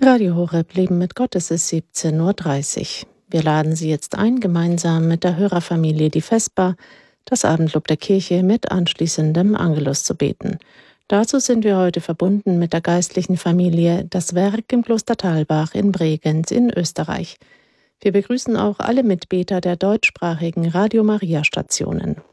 Radio Horeb Leben mit Gott, es ist 17:30 Uhr. Wir laden Sie jetzt ein, gemeinsam mit der Hörerfamilie die Vesper, das Abendlob der Kirche mit anschließendem Angelus zu beten. Dazu sind wir heute verbunden mit der geistlichen Familie Das Werk im Kloster Thalbach in Bregenz in Österreich. Wir begrüßen auch alle Mitbeter der deutschsprachigen Radio Maria Stationen.